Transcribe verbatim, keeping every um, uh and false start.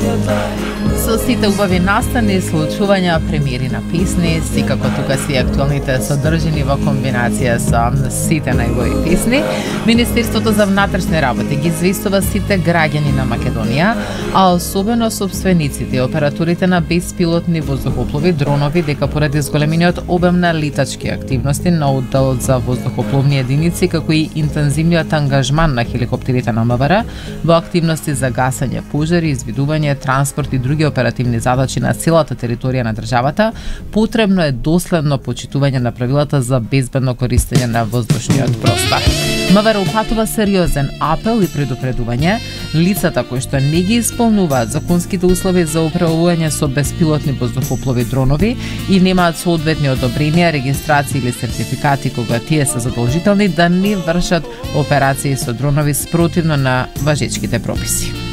Со сите убави настани и случувања, премиери на песни, секако тука си актуалните содржини во комбинација со сите најубави песни, Министерството за внатрешни работи ги известува сите граѓани на Македонија, а особено собствениците и операторите на беспилотни воздухоплови дронови дека поради зголемениот обем на летачки активности на оддел за воздухопловни единици како и интензивниот ангажман на хеликоптерите на МВР во активности за гасење пожари, извидување, транспорт и други оперативни задачи на целата територија на државата, потребно е доследно почитување на правилата за безбедно користење на воздушниот простор. МВР упатува сериозен апел и предупредување лицата кои што не ги исполнуваат законските услови за управување со беспилотни воздухоплови дронови и немаат соодветни одобренија, регистрации или сертификати кога тие се задолжителни да не вршат операции со дронови спротивно на важечките прописи.